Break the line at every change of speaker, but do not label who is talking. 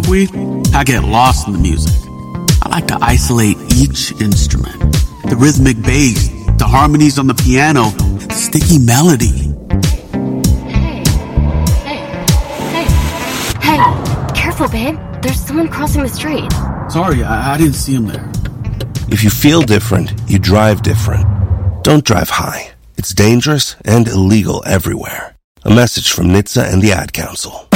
Tumbleweed, I get lost in the music. I like to isolate each instrument. The rhythmic bass, the harmonies on the piano, the sticky melody.
Hey, careful, babe. There's someone crossing the street.
Sorry, I didn't see him there.
If you feel different, you drive different. Don't drive high. It's dangerous and illegal everywhere. A message from NHTSA and the Ad Council.